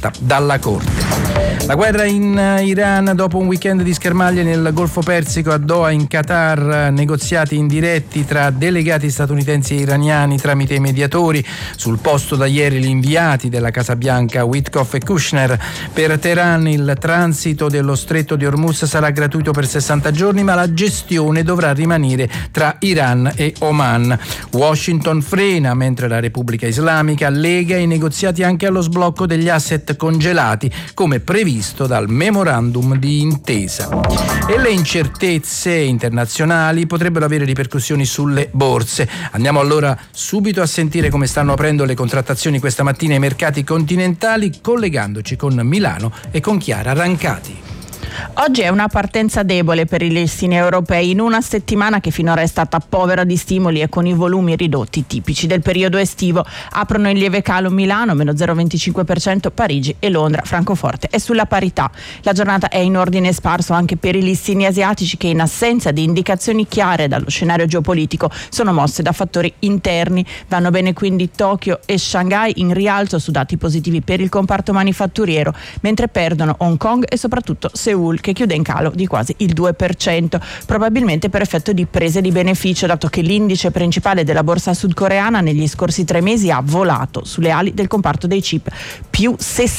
dichiarata dalla Corte. La guerra in Iran dopo un weekend di schermaglie nel Golfo Persico, a Doha in Qatar, negoziati indiretti tra delegati statunitensi e iraniani tramite i mediatori. Sul posto da ieri gli inviati della Casa Bianca Witkoff e Kushner. Per Teheran il transito dello stretto di Hormuz sarà gratuito per 60 giorni, ma la gestione dovrà rimanere tra Iran e Oman. Washington frena mentre la Repubblica Islamica lega i negoziati anche allo sblocco degli asset congelati, come previsto dal memorandum di intesa. E le incertezze internazionali potrebbero avere ripercussioni sulle borse. Andiamo allora subito a sentire come stanno aprendo le contrattazioni questa mattina ai mercati continentali, collegandoci con Milano e con Chiara Rancati. Oggi è una partenza debole per i listini europei in una settimana che finora è stata povera di stimoli e con i volumi ridotti tipici del periodo estivo. Aprono in lieve calo Milano, meno 0,25%, Parigi e Londra. Francoforte è sulla parità. La giornata è in ordine sparso anche per i listini asiatici che, in assenza di indicazioni chiare dallo scenario geopolitico, sono mosse da fattori interni. Vanno bene quindi Tokyo e Shanghai, in rialzo su dati positivi per il comparto manifatturiero, mentre perdono Hong Kong e soprattutto Seul, che chiude in calo di quasi il 2%, probabilmente per effetto di prese di beneficio, dato che l'indice principale della borsa sudcoreana negli scorsi 3 mesi ha volato sulle ali del comparto dei chip, più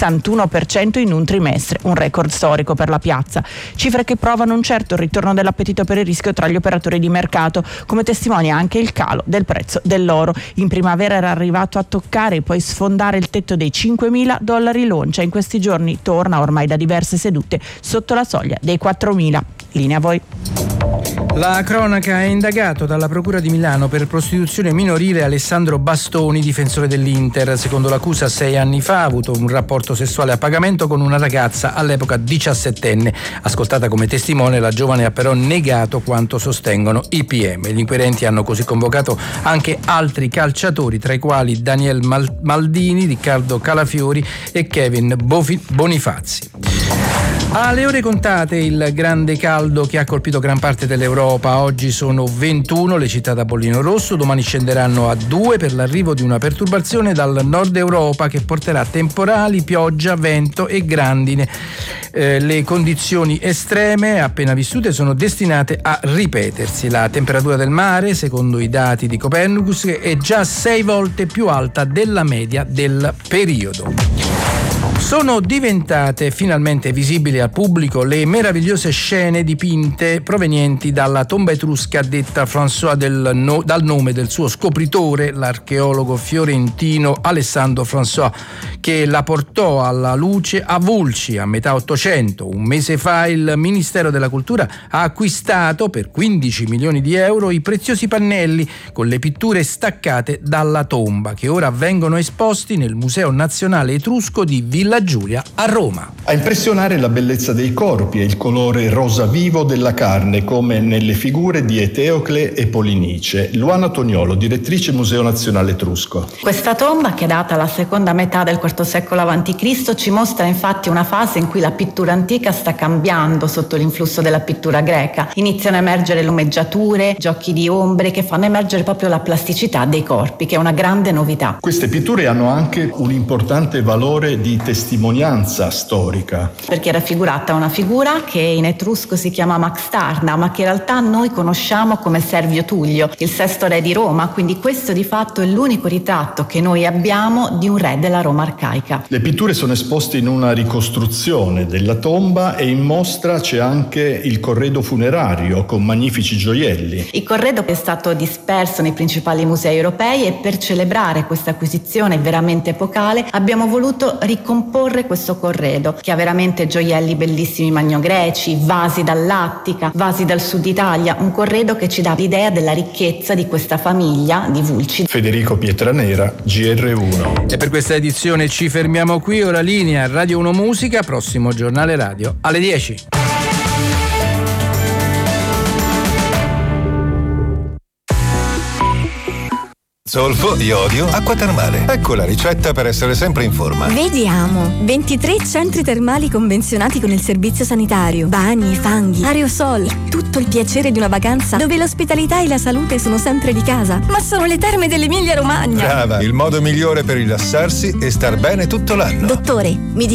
61% in un trimestre, un record storico per la piazza. Cifre che provano un certo ritorno dell'appetito per il rischio tra gli operatori di mercato, come testimonia anche il calo del prezzo dell'oro. In primavera era arrivato a toccare e poi sfondare il tetto dei $5.000 l'oncia. In questi giorni torna, ormai da diverse sedute, sotto la soglia dei 4.000. Linea a voi. La cronaca: è indagato dalla Procura di Milano per prostituzione minorile Alessandro Bastoni, difensore dell'Inter. Secondo l'accusa, 6 anni fa ha avuto un rapporto sessuale a pagamento con una ragazza all'epoca 17enne. Ascoltata come testimone, la giovane ha però negato quanto sostengono i PM. Gli inquirenti hanno così convocato anche altri calciatori, tra i quali Daniel Maldini, Riccardo Calafiori e Kevin Bonifazzi. Alle ore contate il grande caldo che ha colpito gran parte dell'Europa. Oggi sono 21 le città da bollino rosso, domani scenderanno a 2 per l'arrivo di una perturbazione dal nord Europa che porterà temporali, pioggia, vento e grandine. Le condizioni estreme appena vissute sono destinate a ripetersi. La temperatura del mare, secondo i dati di Copernicus, è già 6 volte più alta della media del periodo. Sono diventate finalmente visibili al pubblico le meravigliose scene dipinte provenienti dalla tomba etrusca detta François dal nome del suo scopritore, l'archeologo fiorentino Alessandro François, che la portò alla luce a Vulci a metà Ottocento. Un mese fa il Ministero della Cultura ha acquistato per 15 milioni di euro i preziosi pannelli con le pitture staccate dalla tomba, che ora vengono esposti nel Museo Nazionale Etrusco di Villa Giulia a Roma. A impressionare la bellezza dei corpi e il colore rosa vivo della carne, come nelle figure di Eteocle e Polinice. Luana Toniolo, direttrice Museo Nazionale Etrusco. Questa tomba, che data la seconda metà del IV secolo a.C., ci mostra infatti una fase in cui la pittura antica sta cambiando sotto l'influsso della pittura greca. Iniziano a emergere lumeggiature, giochi di ombre che fanno emergere proprio la plasticità dei corpi, che è una grande novità. Queste pitture hanno anche un importante valore di testimonianza storica, perché è raffigurata una figura che in etrusco si chiama Maxtarna, ma che in realtà noi conosciamo come Servio Tullio, il sesto re di Roma. Quindi questo di fatto è l'unico ritratto che noi abbiamo di un re della Roma arcaica. Le pitture sono esposte in una ricostruzione della tomba e in mostra c'è anche il corredo funerario con magnifici gioielli. Il corredo è stato disperso nei principali musei europei e per celebrare questa acquisizione veramente epocale abbiamo voluto ricomporre questo corredo, che ha veramente gioielli bellissimi magnogreci, vasi dall'Attica, vasi dal sud Italia, un corredo che ci dà l'idea della ricchezza di questa famiglia di Vulci. Federico Pietranera, GR1. E per questa edizione ci fermiamo qui. Ora linea Radio 1 Musica, prossimo giornale radio alle 10. Zolfo, iodio, acqua termale. Ecco la ricetta per essere sempre in forma. Vediamo. 23 centri termali convenzionati con il servizio sanitario. Bagni, fanghi, aerosol. Tutto il piacere di una vacanza dove l'ospitalità e la salute sono sempre di casa. Ma sono le terme dell'Emilia Romagna. Brava, il modo migliore per rilassarsi e star bene tutto l'anno. Dottore, mi